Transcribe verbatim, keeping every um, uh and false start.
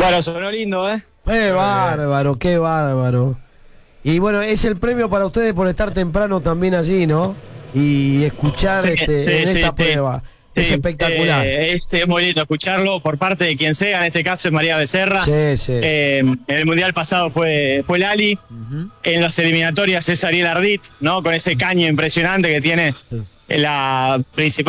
Bueno, sonó lindo, ¿eh? Qué bárbaro, qué bárbaro. Y bueno, es el premio para ustedes por estar temprano también allí, ¿no? Y escuchar Sí, este, sí, en sí, esta sí. prueba. Es Sí, espectacular. eh, este es muy lindo escucharlo por parte de quien sea, en este caso es María Becerra. Sí, sí. Eh, en el Mundial pasado fue, fue Lali. Ujú. En las eliminatorias es Ariel Ardit, ¿no? Con ese caño impresionante que tiene Sí. en la principal.